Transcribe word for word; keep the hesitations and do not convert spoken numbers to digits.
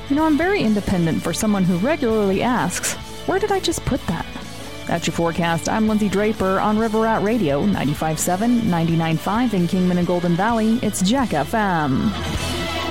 You know, I'm very independent for someone who regularly asks, where did I just put that? That's your forecast. I'm Lindsay Draper on River Rat Radio, ninety-five point seven, ninety-nine point five in Kingman and Golden Valley. It's Jack F M.